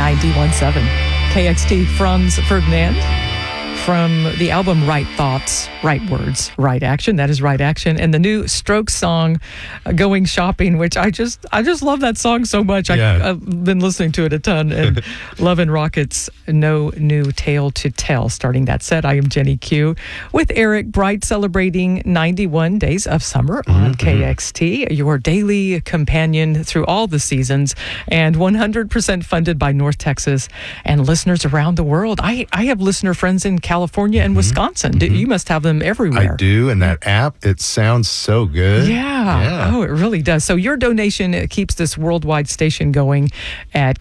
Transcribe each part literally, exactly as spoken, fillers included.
ninety-one point seven K X T. Franz Ferdinand from the album Right Thoughts, Right Words, Right Action. That is Right Action. And the new Strokes song, uh, Going Shopping, which I just I just love that song so much. Yeah. I, I've been listening to it a ton. And Love and Rockets, No New Tale to Tell. Starting that set, I am Jenny Q with Eric Bright, celebrating ninety-one days of summer on mm-hmm. K X T, your daily companion through all the seasons, and one hundred percent funded by North Texas and listeners around the world. I, I have listener friends in California and mm-hmm. Wisconsin. Mm-hmm. You must have them everywhere. I do, and that app, it sounds so good. Yeah. yeah. Oh, it really does. So your donation keeps this worldwide station going at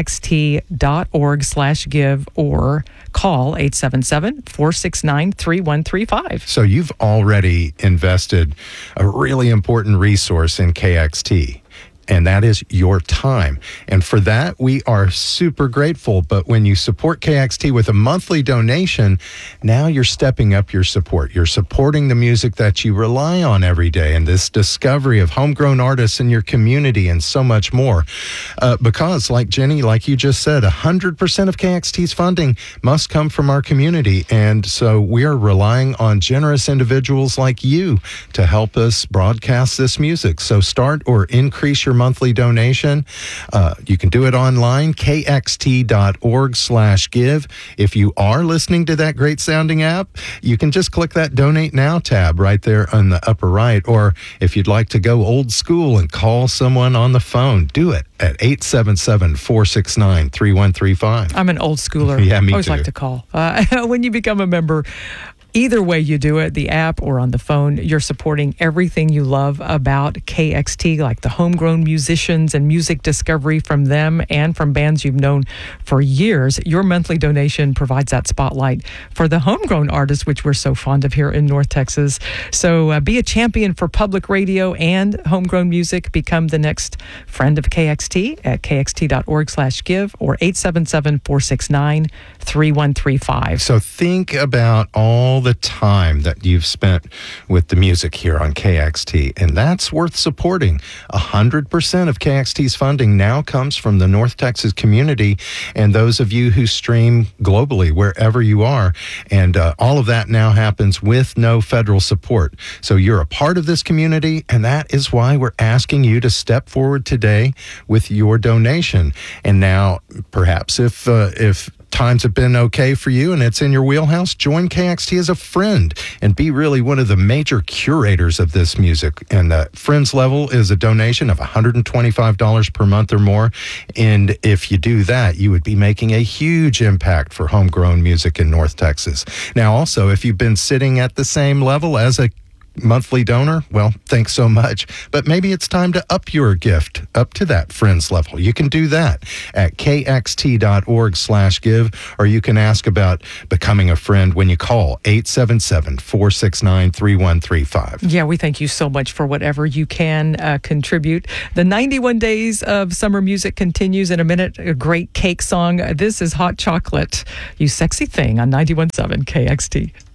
kxt.org slash give or call eight seven seven, four six nine, three one three five. So you've already invested a really important resource in K X T. And that is your time. And for that, we are super grateful. But when you support K X T with a monthly donation, now you're stepping up your support. You're supporting the music that you rely on every day and this discovery of homegrown artists in your community and so much more. Uh, because, like Jenny, like you just said, one hundred percent of K X T's funding must come from our community. And so we are relying on generous individuals like you to help us broadcast this music. So start or increase your monthly donation. Uh, you can do it online, kxt.org slash give. If you are listening to that great sounding app, you can just click that Donate Now tab right there on the upper right. Or if you'd like to go old school and call someone on the phone, do it at eight seven seven, four six nine, three one three five. I'm an old schooler. Yeah, me I always too. like to call. Uh, when you become a member, either way you do it, the app or on the phone, you're supporting everything you love about K X T, like the homegrown musicians and music discovery from them and from bands you've known for years. Your monthly donation provides that spotlight for the homegrown artists, which we're so fond of here in North Texas. So uh, be a champion for public radio and homegrown music. Become the next friend of K X T at kxt.org slash give or eight seven seven, four six nine, three one three five. So think about all the time that you've spent with the music here on K X T, and that's worth supporting. one hundred percent of K X T's funding now comes from the North Texas community and those of you who stream globally, wherever you are, and uh, all of that now happens with no federal support. So you're a part of this community, and that is why we're asking you to step forward today with your donation. And now, perhaps if uh, if times have been okay for you and it's in your wheelhouse, join K X T as a friend and be really one of the major curators of this music. And the Friends level is a donation of one hundred twenty-five dollars per month or more. And if you do that, you would be making a huge impact for homegrown music in North Texas. Now, also, if you've been sitting at the same level as a monthly donor, well, thanks so much. But maybe it's time to up your gift up to that Friends level. You can do that at kxt.org slash give, or you can ask about becoming a friend when you call eight seven seven, four six nine, three one three five. Yeah, we thank you so much for whatever you can uh, contribute. The ninety-one days of summer music continues in a minute. A great cake song. This is Hot Chocolate, You Sexy Thing on ninety-one point seven K X T.